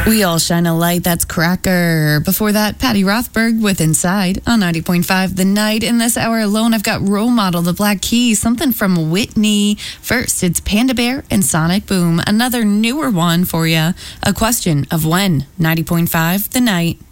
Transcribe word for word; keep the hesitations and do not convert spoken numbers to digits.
We All Shine a Light, that's Cracker. Before that, Patty Rothberg with Inside on ninety point five The Night. In this hour alone, I've got Role Model, The Black Keys, something from Whitney. First, it's Panda Bear and Sonic Boom, another newer one for you. A question of when, ninety point five The Night.